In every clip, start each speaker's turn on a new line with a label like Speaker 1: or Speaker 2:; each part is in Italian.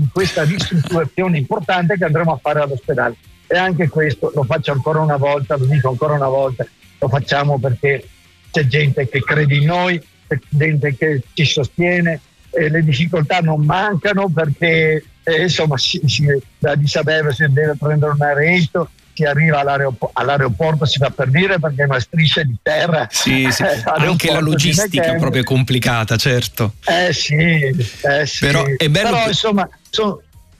Speaker 1: di questa ristrutturazione importante che andremo a fare all'ospedale. E anche questo lo faccio ancora una volta, lo dico ancora una volta, lo facciamo perché c'è gente che crede in noi, c'è gente che ci sostiene, le difficoltà non mancano perché insomma da Addis Abeba si deve prendere un aereo, si arriva all'aeroporto, si fa per dire, perché è una striscia di terra.
Speaker 2: Sì. Anche la logistica è proprio complicata, certo.
Speaker 1: Sì.
Speaker 2: Però è bello.
Speaker 1: Però insomma sono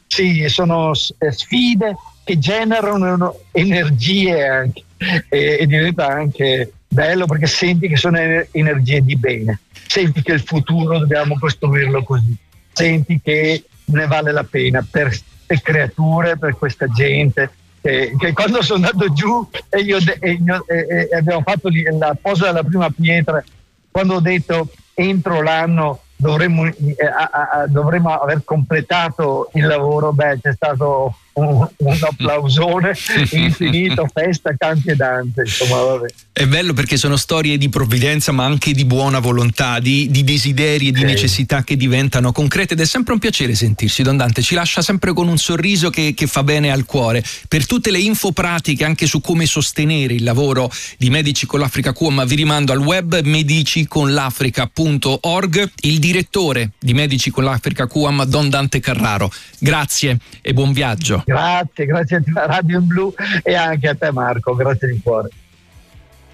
Speaker 1: sfide che generano energie anche, e diventa anche bello perché senti che sono energie di bene, senti che il futuro dobbiamo costruirlo così, senti che ne vale la pena per le creature, per questa gente che quando sono andato giù e abbiamo fatto la posa della prima pietra, quando ho detto entro l'anno dovremmo aver completato il lavoro, c'è stato un applausone infinito, festa, canti e danze, insomma, vabbè.
Speaker 2: È bello perché sono storie di provvidenza, ma anche di buona volontà, di desideri e di necessità che diventano concrete, ed è sempre un piacere sentirsi. Don Dante ci lascia sempre con un sorriso che fa bene al cuore. Per tutte le info pratiche anche su come sostenere il lavoro di Medici con l'Africa QAM vi rimando al web mediciconlafrica.org. Il direttore di Medici con l'Africa QAM, Don Dante Carraro, grazie e buon viaggio.
Speaker 1: Grazie a Radio Blu e anche a te, Marco, grazie di cuore.